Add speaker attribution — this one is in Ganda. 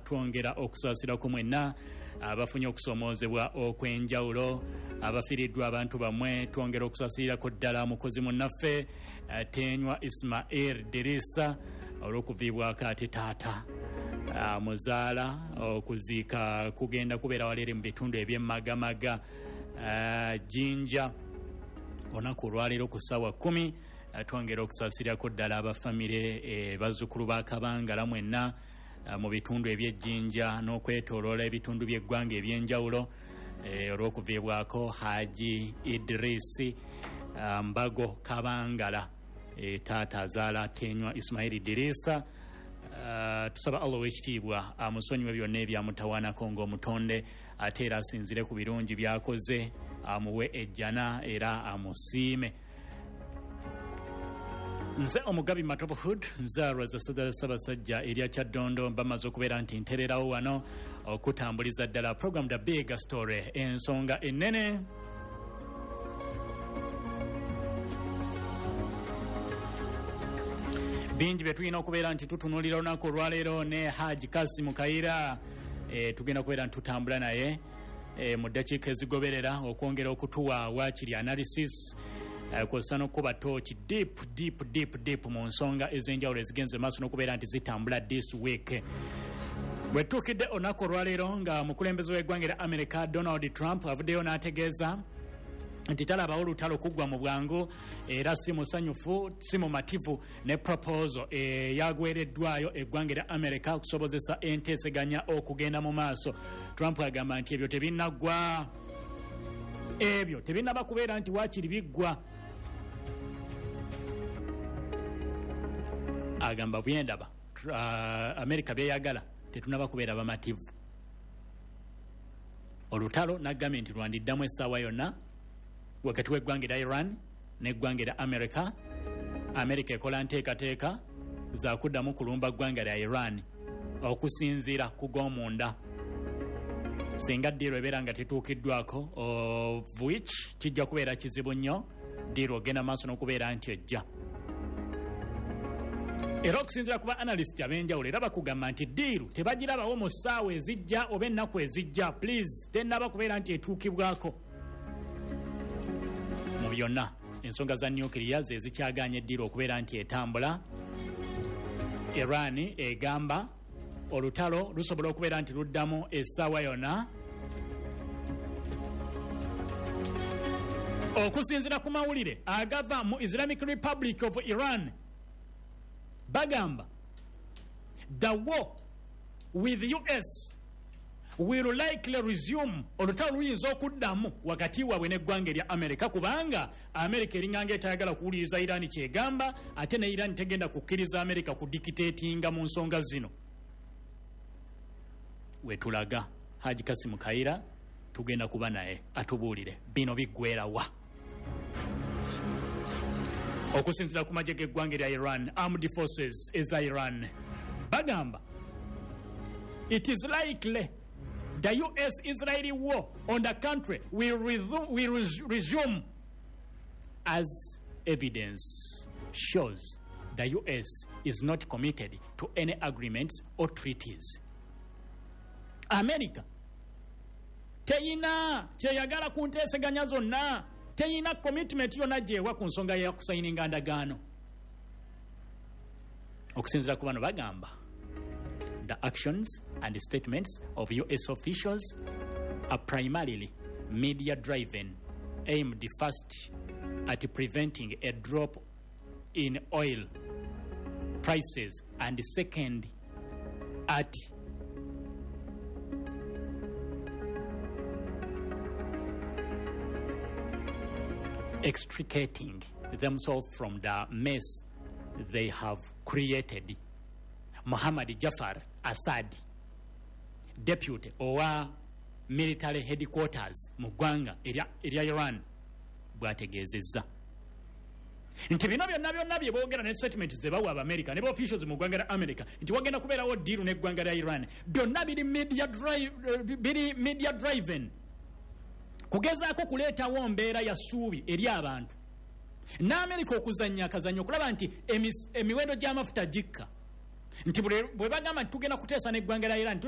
Speaker 1: twongera okusaasira ku mwenna abafunye okusomoozebwa okwenjawulo abafiiriddwa abantu bamwe twongera okusaasirirako ddala mukozi munnaffe Tenywa Ismail Dirisa olw'okuviibwako ate taata muzaala okuziika kugenda kubeera waleere mu bitundu eby'emmagamaga Jinja olunaku olwaleero ku ssaawa 10 twongera okusaasirirako ddala abafamire bazzukulu ba Kabangala mwenna mu bitundu eby'Ejjinja n'okwetooloola ebitundu by'eggwanga eby'enjawulo olw'okuviibwako Haji Idrisi Mbago Kabangala taata azaala Tenywa Ismail Dirisa. Tusaba Allah w'ekitiibwa amusonyiwe byonna ebyamutawaanako ng'omutonde ate era asinzire ku birungi by'akoze amuwe ejjana era amusiime. Nze omugabi Matopo Hood nzaalwa za Ssaabasajja erya Kyaddondo bamaze okubeera nti ntererawo wano okutambuliza ddala program The Big Story ensonga ennene. Bingi bye tulina okubeera nti tutunuulira olunaku olwaleero ne Haji Kasimu Kaira tugenda kubeera nti tutambula naye mu ddakiika ezigoberera okwongera okutuwa waakiri analysis kw'ossa n'okuba tooki deep mu nsonga ez'enjawulo ezigenze maaso n'okubeera nti zitambula this week. Bwe tutuukidde olunaku olwaleero nga mukulembeze w'eggwanga erya America Donald Trump avuddeyo n'ategeeza nti talabawo olutalo kuggwa mu bwangu era si musanyufu si mumativu ne proposal yagwereddwayo eggwanga erya America okusobozesa enteeseganya okugenda mu maaso. Trump agamba nti ebyo tebinnaggwa, ebyo tebinnaba kubeera nti waakiri biggwa. Agamba bwendaba America byeyagala tetunaba kubeera bamativu. Olutalo naggambye nti lwandiddamu essaawa yonna wakati w'eggwanga erya Iran n'eggwanga erya America. America ekola nteekateeka za kuddamu kulumba ggwanga lya Iran okusinziira ku g'omunda singa ddiiro ebeera nga tetuukiddwako, of which kijja kubeera kizibu nnyo ddiiro ogenda maaso n'okubeera nti ejja. Era okusinziira ku ba analyst ab'enjawulo era bakugamba nti ddiiro tebagirabawo mu ssaawa ezijja oba ennaku ezijja, please tennaba kubeera nti etuukibwako. Mu byonna ensonga za nuclear ze zikyagaanye eddiiro okubeera nti etambula. Iran egamba olutalo lusobola okubeera nti luddamu essaawa yonna. Okusinziira ku mawulire agava mu Islamic Republic of Iran bagamba the war with US will likely resume. Olutalo luyinza okuddamu wakati waabwe n'eggwanga erya America kubanga America eringanga etayagala kuwuliriza Iran kyegamba ate ne Iran tegenda kukkiriza America kudikiteetinga mu nsonga zino. Wetulaga Haji Kasimu Kaira tugenda kuba naye atubuulire bino biggweerawa. Okusinziira ku magye g'eggwanga erya Iran, Armed Forces eza Iran bagamba it is likely the US-Israeli war on the country will resume as evidence shows the US is not committed to any agreements or treaties. America teyina kyeyagala ku nteeseganya zonna, teyina commitment yonna gyewa ku nsonga ya kusayininga ndagaano. Okusinziira ku bano bagamba the actions and statements of US officials are primarily media-driven, aimed first at preventing a drop in oil prices and second at extricating themselves from the mess they have created. Muhammad Jafar Assad, deputy owa military headquarters mu ggwanga erya Iran, bwategeezezza nti bino byonna bye boogera ne statement ze bawa America ne officials mu ggwanga lya America nti wagenda kubeerawo deal n'eggwanga lya Iran byonna biri media driven kugezaako kuleetawo mbeera ya ssuubi eri abantu n'America okuzannya akazannya okulaba nti emiwendo gy'amafuta gikka nti bwe bagamba nti tugenda kuteesa n'eggwanga lya Iran